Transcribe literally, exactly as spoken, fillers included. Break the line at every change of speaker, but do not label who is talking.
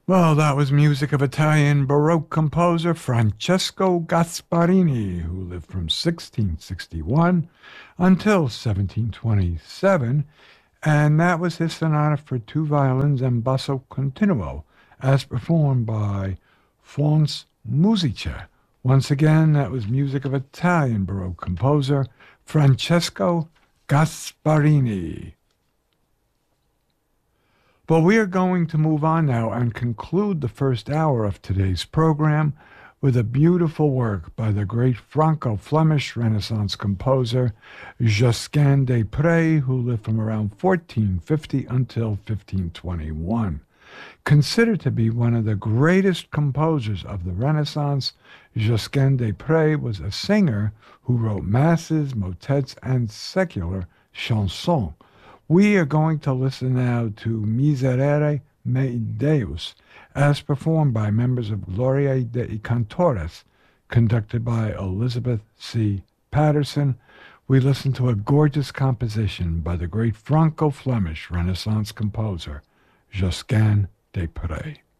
Well, that was music of Italian Baroque composer Francesco Gasparini, who lived from sixteen sixty-one until seventeen twenty-seven, and that was his sonata for two violins and basso continuo, as performed by Fons Musica. Once again, that was music of Italian Baroque composer Francesco Gasparini. But we are going to move on now and conclude the first hour of today's program with a beautiful work by the great Franco-Flemish Renaissance composer Josquin des Prez, who lived from around fourteen fifty until fifteen twenty-one. Considered to be one of the greatest composers of the Renaissance, Josquin des Prez was a singer who wrote masses, motets, and secular chansons. We are going to listen now to Miserere Mei Deus, as performed by members of Gloria dei Cantores, conducted by Elizabeth C. Patterson. We listen to a gorgeous composition by the great Franco-Flemish Renaissance composer, Josquin des Prez.